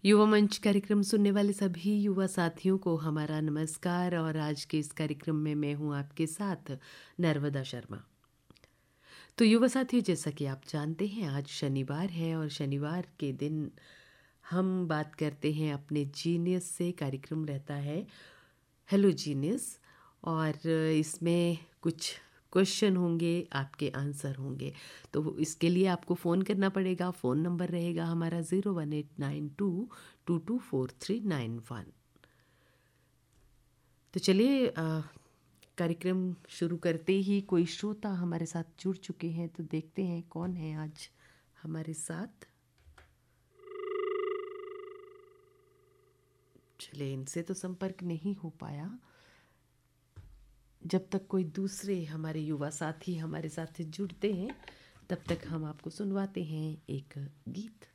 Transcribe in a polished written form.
युवा मंच कार्यक्रम सुनने वाले सभी युवा साथियों को हमारा नमस्कार। और आज के इस कार्यक्रम में मैं हूं आपके साथ नर्मदा शर्मा। तो युवा साथियों, जैसा कि आप जानते हैं आज शनिवार है और शनिवार के दिन हम बात करते हैं अपने जीनियस से। कार्यक्रम रहता है हेलो जीनियस, और इसमें कुछ क्वेश्चन होंगे, आपके आंसर होंगे। तो इसके लिए आपको फ़ोन करना पड़ेगा। फ़ोन नंबर रहेगा हमारा 0189224391। तो चलिए कार्यक्रम शुरू करते ही कोई श्रोता हमारे साथ जुड़ चुके हैं, तो देखते हैं कौन है आज हमारे साथ। चलिए, इनसे तो संपर्क नहीं हो पाया। जब तक कोई दूसरे हमारे युवा साथी हमारे साथ जुड़ते हैं, तब तक हम आपको सुनवाते हैं एक गीत।